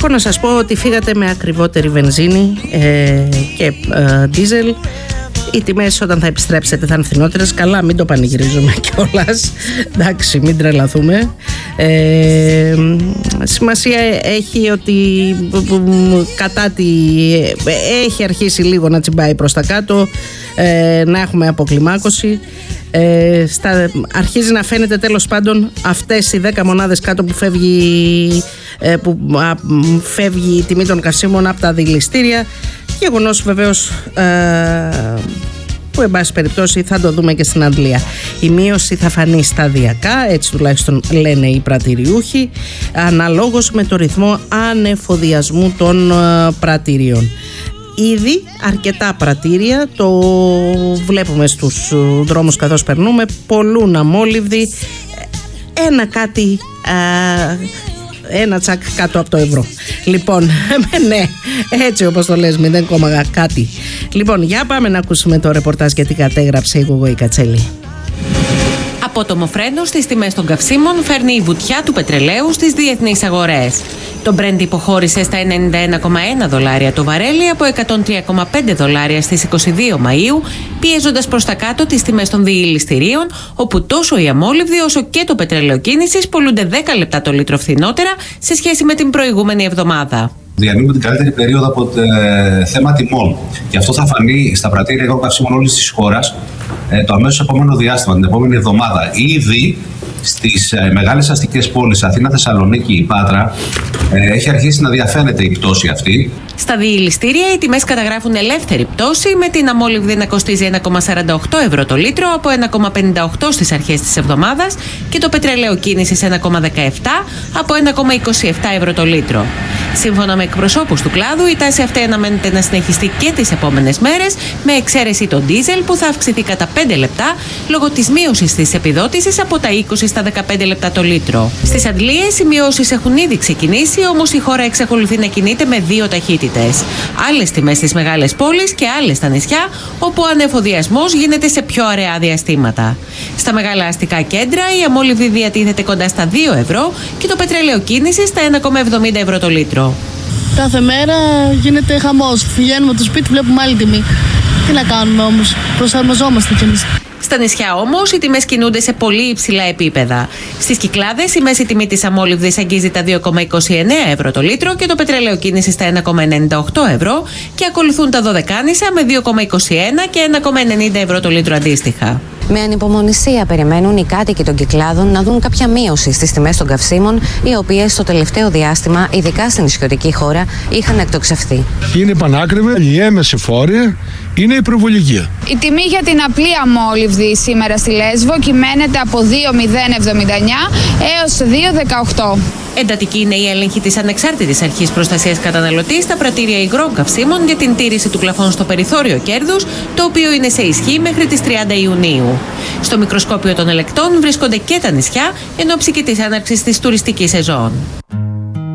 Έχω να σας πω ότι φύγατε με ακριβότερη βενζίνη και ντίζελ. Οι τιμές όταν θα επιστρέψετε θα είναι φθηνότερες. Καλά, μην το πανηγυρίζουμε κιόλας. Εντάξει, μην τρελαθούμε. Σημασία έχει ότι έχει αρχίσει λίγο να τσιμπάει προς τα κάτω, να έχουμε αποκλιμάκωση. Αρχίζει να φαίνεται τέλος πάντων αυτές οι 10 μονάδες κάτω που φεύγει η τιμή των καυσίμων από τα δηληστήρια. Γεγονός βεβαίως που εν πάση περιπτώσει θα το δούμε και στην Αγγλία. Η μείωση θα φανεί σταδιακά, έτσι τουλάχιστον λένε οι πρατηριούχοι, αναλόγως με το ρυθμό ανεφοδιασμού των πρατηρίων. Ήδη αρκετά πρατήρια, το βλέπουμε στους δρόμους καθώς περνούμε, πολλούν αμόλυβδοι, ένα τσακ κάτω από το ευρώ. Λοιπόν, ναι, έτσι όπως το λες, 0, κάτι. Λοιπόν, για πάμε να ακούσουμε το ρεπορτάζ γιατί κατέγραψε η Γογοή Κατσέλη. Απότομο φρένο στις τιμές των καυσίμων φέρνει η βουτιά του πετρελαίου στις διεθνείς αγορές. Το Brent υποχώρησε στα $91,1 το βαρέλι από $103,5 στις 22 Μαΐου, πιέζοντας προς τα κάτω τις τιμές των διηληστηρίων, όπου τόσο η αμόλυβδη όσο και το πετρέλαιο κίνησης πολλούνται 10 λεπτά το λίτρο φθηνότερα σε σχέση με την προηγούμενη εβδομάδα. Διανύουμε την καλύτερη περίοδο από το θέμα τιμών. Και αυτό θα φανεί στα πρατήρια υγρών καυσίμων όλης της χώρας το αμέσως επόμενο διάστημα, την επόμενη εβδομάδα. Ήδη στις μεγάλες αστικές πόλεις, Αθήνα, Θεσσαλονίκη, Πάτρα, έχει αρχίσει να διαφαίνεται η πτώση αυτή. Στα διηληστήρια οι τιμές καταγράφουν ελεύθερη πτώση, με την αμόλυβδη να κοστίζει €1,48 το λίτρο από $1,58 στις αρχές της εβδομάδας και το πετρελαίο κίνησης $1,17 από €1,27 το λίτρο. Σύμφωνα με εκπροσώπους του κλάδου, η τάση αυτή αναμένεται να συνεχιστεί και τις επόμενες μέρες, με εξαίρεση το ντίζελ που θα αυξηθεί κατά 5 λεπτά λόγω της μείωσης της επιδότησης από τα 20 στα 15 λεπτά το λίτρο. Στις αντλίες οι μειώσεις έχουν ήδη ξεκινήσει, όμως η χώρα εξακολουθεί να κινείται με 2 ταχύτητες. Άλλες τιμές στις μεγάλες πόλεις και άλλες στα νησιά, όπου ο ανεφοδιασμός γίνεται σε πιο αραιά διαστήματα. Στα μεγάλα αστικά κέντρα η αμόλυβδη διατίθεται κοντά στα €2 και το πετρέλαιο κίνησης στα €1,70 το λίτρο. Κάθε μέρα γίνεται χαμός. Πηγαίνουμε από το σπίτι, βλέπουμε άλλη τιμή. Τι να κάνουμε όμως, προσαρμοζόμαστε κι εμείς. Στα νησιά όμως οι τιμές κινούνται σε πολύ υψηλά επίπεδα. Στις Κυκλάδες η μέση τιμή της αμόλυβδης αγγίζει τα €2,29 το λίτρο και το πετρέλαιο κίνησης στα €1,98 και ακολουθούν τα Δωδεκάνησα με €2,21 και €1,90 το λίτρο αντίστοιχα. Με ανυπομονησία περιμένουν οι κάτοικοι των Κυκλάδων να δουν κάποια μείωση στις τιμές των καυσίμων, οι οποίες στο τελευταίο διάστημα, ειδικά στην νησιωτική χώρα, είχαν εκτοξευθεί. Είναι πανάκριβα, η έμεση φόρη είναι η προβολική. Η τιμή για την απλή αμόλυβδη σήμερα στη Λέσβο κυμαίνεται από €2,079 έως €2,18. Εντατική είναι η έλεγχη της Ανεξάρτητης Αρχής Προστασίας Καταναλωτή στα πρατήρια υγρών καυσίμων για την τήρηση του πλαφών στο περιθώριο κέρδους, το οποίο είναι σε ισχύ μέχρι τις 30 Ιουνίου. Στο μικροσκόπιο των ελεκτών βρίσκονται και τα νησιά, εν ώψη και της έναρξης της τουριστικής σεζόν.